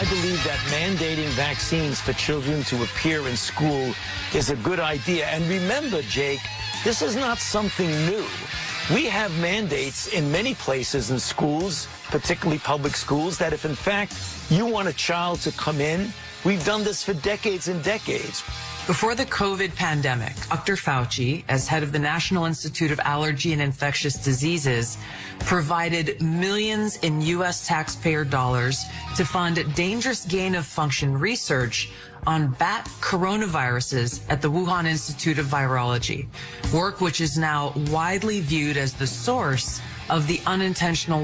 believe that mandating vaccines for children to appear in school is a good idea. And remember, Jake, this is not something new. We have mandates in many places in schools, particularly public schools, that if in fact you want a child to come in, we've done this for decades and decades. Before the COVID pandemic, Dr. Fauci, as head of the National Institute of Allergy and Infectious Diseases, provided millions in U.S. taxpayer dollars to fund dangerous gain-of-function research on bat coronaviruses at the Wuhan Institute of Virology, work which is now widely viewed as the source of the unintentional